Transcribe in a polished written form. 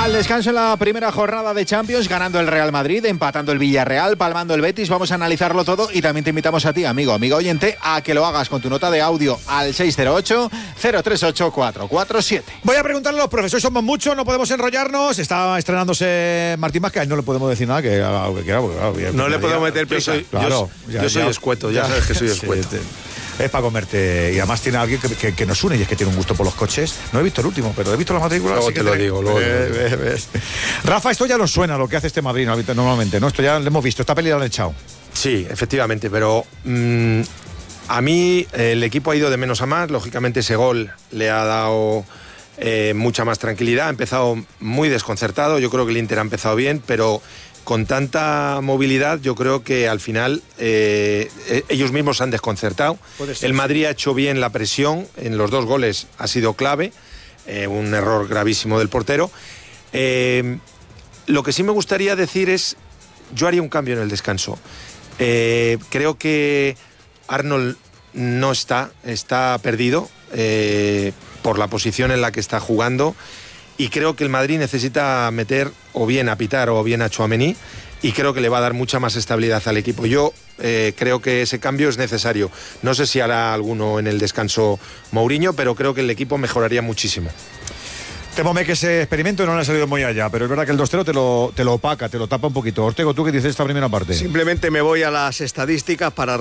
Al descanso en la primera jornada de Champions, ganando el Real Madrid, empatando el Villarreal, palmando el Betis. Vamos a analizarlo todo y también te invitamos a ti, amigo oyente, a que lo hagas con tu nota de audio al 608-038-447. Voy a preguntarle a los profesores, somos muchos, no podemos enrollarnos. Está estrenándose Martín Vázquez, no le podemos decir nada, que haga lo que quiera. No le puedo meter prisa. Yo soy escueto, ya sabes que soy escueto. Es para comerte. Y además tiene alguien que nos une y es que tiene un gusto por los coches. No he visto el último, pero he visto las matrículas. Luego te lo digo. Rafa, esto ya nos suena lo que hace este Madrid normalmente, ¿no? Esto ya lo hemos visto, esta peli la han echado. Sí, efectivamente, pero a mí el equipo ha ido de menos a más. Lógicamente ese gol le ha dado mucha más tranquilidad. Ha empezado muy desconcertado. Yo creo que el Inter ha empezado bien, pero con tanta movilidad yo creo que al final ellos mismos se han desconcertado. El Madrid ha hecho bien la presión, en los dos goles ha sido clave, un error gravísimo del portero. Lo que sí me gustaría decir es, yo haría un cambio en el descanso. Creo que Arnold no está perdido por la posición en la que está jugando. Y creo que el Madrid necesita meter o bien a Pitar o bien a Tchouaméni, y creo que le va a dar mucha más estabilidad al equipo. Yo creo que ese cambio es necesario. No sé si hará alguno en el descanso Mourinho, pero creo que el equipo mejoraría muchísimo. Temome que ese experimento no le ha salido muy allá, pero es verdad que el 2-0 te lo opaca, te lo tapa un poquito. Ortego, ¿tú qué dices esta primera parte? Simplemente me voy a las estadísticas para